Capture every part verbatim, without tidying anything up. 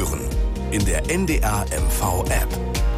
hören in der N D R M V App.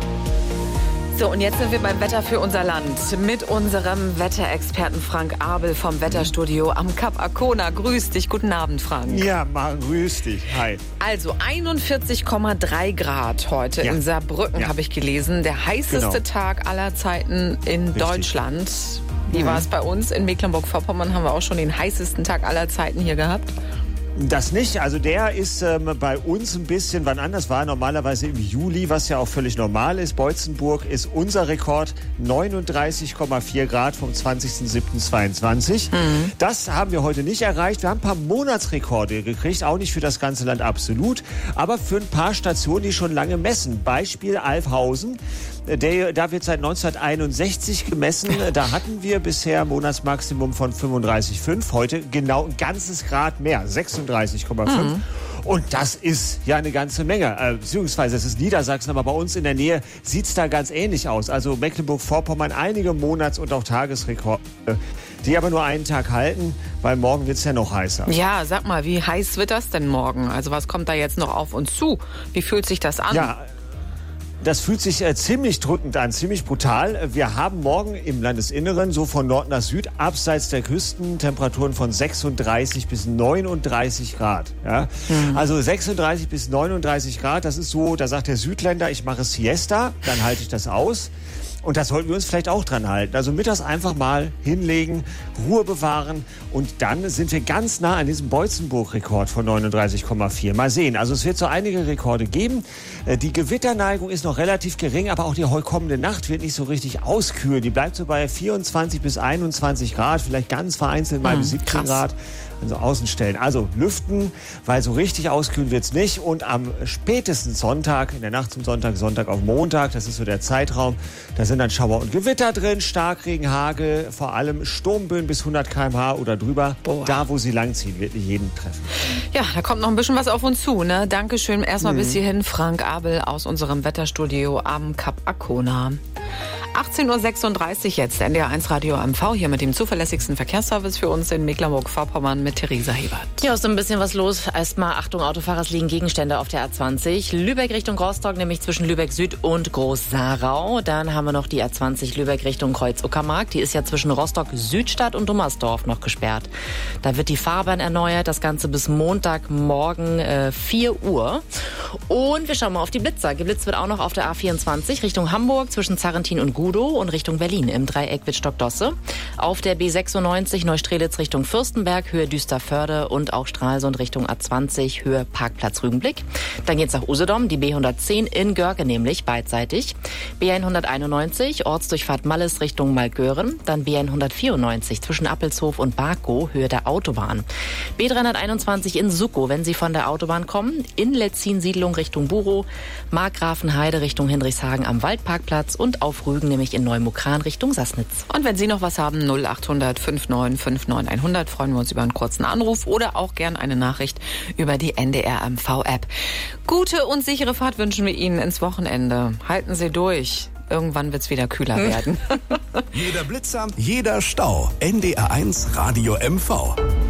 So, und jetzt sind wir beim Wetter für unser Land mit unserem Wetterexperten Frank Abel vom Wetterstudio am Kap Arkona. Grüß dich, guten Abend, Frank. Ja, Maren, grüß dich. Hi. Also einundvierzig Komma drei Grad heute ja. in Saarbrücken, ja. habe ich gelesen. Der heißeste genau. Tag aller Zeiten in Richtig. Deutschland. Wie mhm. war es bei uns? In Mecklenburg-Vorpommern haben wir auch schon den heißesten Tag aller Zeiten hier gehabt. Das nicht, also der ist ähm, bei uns ein bisschen wann anders war, normalerweise im Juli, was ja auch völlig normal ist. Beutzenburg ist unser Rekord, neununddreißig Komma vier Grad vom zwanzigsten siebten zweiundzwanzig. Mhm. Das haben wir heute nicht erreicht. Wir haben ein paar Monatsrekorde gekriegt, auch nicht für das ganze Land absolut, aber für ein paar Stationen, die schon lange messen. Beispiel Alfhausen. Der, da wird seit neunzehnhunderteinundsechzig gemessen. Da hatten wir bisher ein Monatsmaximum von fünfunddreißig Komma fünf. Heute genau ein ganzes Grad mehr, sechsunddreißig Komma fünf. Mhm. Und das ist ja eine ganze Menge. Äh, beziehungsweise es ist Niedersachsen, aber bei uns in der Nähe sieht es da ganz ähnlich aus. Also Mecklenburg-Vorpommern einige Monats- und auch Tagesrekorde, die aber nur einen Tag halten, weil morgen wird es ja noch heißer. Ja, sag mal, wie heiß wird das denn morgen? Also was kommt da jetzt noch auf uns zu? Wie fühlt sich das an? Ja, das fühlt sich äh, ziemlich drückend an, ziemlich brutal. Wir haben morgen im Landesinneren, so von Nord nach Süd, abseits der Küsten, Temperaturen von sechsunddreißig bis neununddreißig Grad. Ja? Mhm. Also sechsunddreißig bis neununddreißig Grad, das ist so, da sagt der Südländer, ich mache Siesta, dann halte ich das aus. Und da sollten wir uns vielleicht auch dran halten. Also mittags einfach mal hinlegen, Ruhe bewahren und dann sind wir ganz nah an diesem Beutzenburg-Rekord von neununddreißig Komma vier. Mal sehen. Also es wird so einige Rekorde geben. Die Gewitterneigung ist noch relativ gering, aber auch die kommende Nacht wird nicht so richtig auskühlen. Die bleibt so bei vierundzwanzig bis einundzwanzig Grad, vielleicht ganz vereinzelt mal hm, bis siebzehn Grad. Also Außenstellen. Also lüften, weil so richtig auskühlen wird's nicht. Und am spätesten Sonntag, in der Nacht zum Sonntag, Sonntag auf Montag, das ist so der Zeitraum, da sind dann Schauer und Gewitter drin, Starkregen, Hagel, vor allem Sturmböen bis hundert Kilometer pro Stunde oder drüber. Boah. Da, wo sie langziehen, wird nicht jeden treffen. Ja, da kommt noch ein bisschen was auf uns zu, ne? Dankeschön erstmal mhm. bis hierhin, Frank Abel aus unserem Wetterstudio am Kap Arkona. achtzehn Uhr sechsunddreißig jetzt, N D R eins Radio M V, hier mit dem zuverlässigsten Verkehrsservice für uns in Mecklenburg-Vorpommern mit Theresa Hebert. Hier ist so ein bisschen was los. Erstmal, Achtung, Autofahrer, es liegen Gegenstände auf der A zwanzig. Lübeck Richtung Rostock, nämlich zwischen Lübeck Süd und Groß-Saarau. Dann haben wir noch die A zwanzig Lübeck Richtung Kreuz-Uckermark. Die ist ja zwischen Rostock Südstadt und Dummersdorf noch gesperrt. Da wird die Fahrbahn erneuert, das Ganze bis Montagmorgen äh, vier Uhr. Und wir schauen mal auf die Blitzer. Geblitzt wird auch noch auf der A vierundzwanzig Richtung Hamburg zwischen Zarrentin und Gudow und Richtung Berlin im Dreieck Wittstock-Dosse. Auf der B sechsundneunzig Neustrelitz Richtung Fürstenberg, Höhe Düsterförde und auch Stralsund Richtung A zwanzig, Höhe Parkplatz Rügenblick. Dann geht's nach Usedom, die B hundertzehn in Görke nämlich, beidseitig. B hunderteinundneunzig, Ortsdurchfahrt Malles Richtung Malgören. Dann B hundertvierundneunzig zwischen Appelshof und Barkow, Höhe der Autobahn. B dreihunderteinundzwanzig in Suckow, wenn Sie von der Autobahn kommen. In Letzin-Siedlung Richtung Burow. Markgrafenheide Richtung Hinrichshagen am Waldparkplatz und auf Rügen nämlich in Neumukran Richtung Sassnitz. Und wenn Sie noch was haben, null acht hundert neunundfünfzig neunundfünfzig hundert, freuen wir uns über einen kurzen Anruf oder auch gern eine Nachricht über die N D R M V App. Gute und sichere Fahrt wünschen wir Ihnen ins Wochenende. Halten Sie durch. Irgendwann wird es wieder kühler werden. Jeder Blitzer, jeder Stau. N D R eins Radio M V.